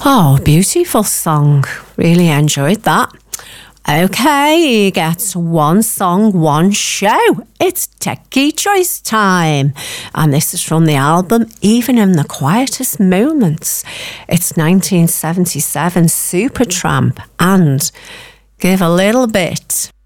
Oh, beautiful song. Really enjoyed that. Okay, you get one song, one show. It's Techie Choice time. And this is from the album Even in the Quietest Moments. It's 1977 Supertramp and Give a Little Bit.